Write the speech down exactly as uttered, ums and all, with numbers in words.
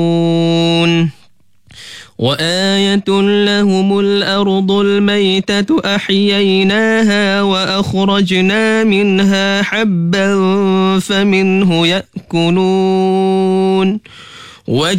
وآية لهم الأرض الميتة أحييناها وأخرجنا منها حبا فمنه يأكلون